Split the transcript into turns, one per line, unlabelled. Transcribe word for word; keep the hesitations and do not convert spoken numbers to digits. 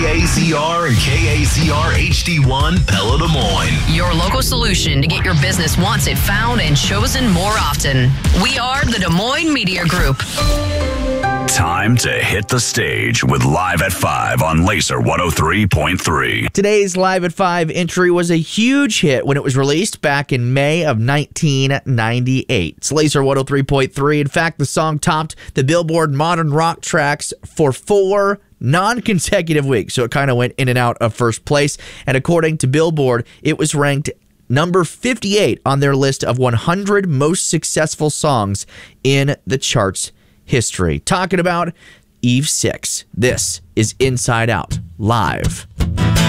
K A Z R and K A Z R H D one Pella Des Moines.
Your local solution to get your business once it found and chosen more often. We are the Des Moines Media Group.
Time to hit the stage with Live at five on Laser one oh three point three.
Today's Live at five entry was a huge hit when it was released back in May of nineteen ninety-eight. It's Laser one oh three point three. In fact, the song topped the Billboard Modern Rock Tracks for four non-consecutive weeks, so it kind of went in and out of first place. And according to Billboard, it was ranked number fifty-eight on their list of one hundred most successful songs in the charts history. Talking about Eve six. This is Inside Out, live.